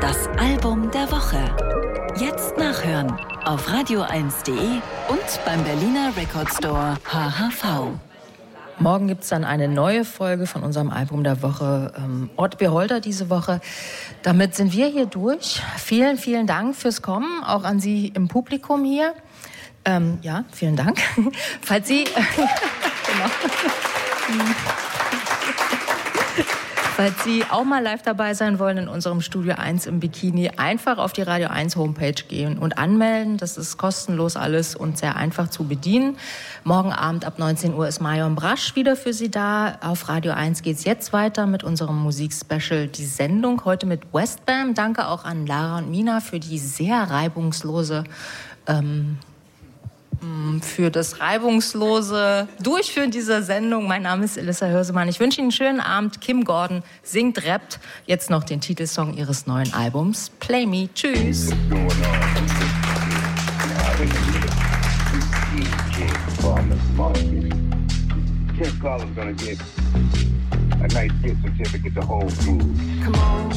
Das Album der Woche. Jetzt nachhören auf radio1.de und beim Berliner Record Store HHV. Morgen gibt es dann eine neue Folge von unserem Album der Woche, Ort Beholder diese Woche. Damit sind wir hier durch. Vielen, vielen Dank fürs Kommen, auch an Sie im Publikum hier. Ja, vielen Dank. Falls Sie... genau. Falls Sie auch mal live dabei sein wollen in unserem Studio 1 im Bikini, einfach auf die Radio 1 Homepage gehen und anmelden. Das ist kostenlos alles und sehr einfach zu bedienen. Morgen Abend ab 19 Uhr ist Marion Brasch wieder für Sie da. Auf Radio 1 geht's jetzt weiter mit unserem Musikspecial Die Sendung. Heute mit Westbam. Danke auch an Lara und Mina für die sehr reibungslose für das reibungslose Durchführen dieser Sendung. Mein Name ist Elissa Hörsemann. Ich wünsche Ihnen einen schönen Abend. Kim Gordon singt, rappt jetzt noch den Titelsong ihres neuen Albums Play Me. Tschüss. Come on.